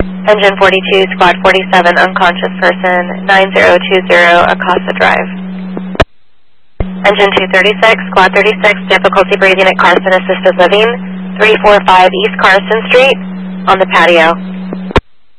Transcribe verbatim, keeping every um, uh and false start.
Engine forty-two, Squad forty-seven, unconscious person, nine zero two zero, Acosta Drive. Engine two thirty-six, Squad thirty-six, difficulty breathing at Carson Assisted Living, three four five East Carson Street, on the patio.